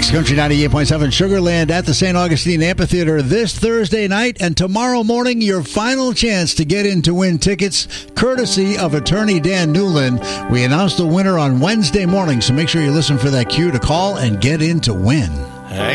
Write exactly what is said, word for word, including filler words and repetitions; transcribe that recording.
X Country ninety-eight point seven Sugarland at the Saint Augustine Amphitheater this Thursday night, and tomorrow morning your final chance to get in to win tickets courtesy of attorney Dan Newland. We announced the winner on Wednesday morning, so make sure you listen for that cue to call and get in to win.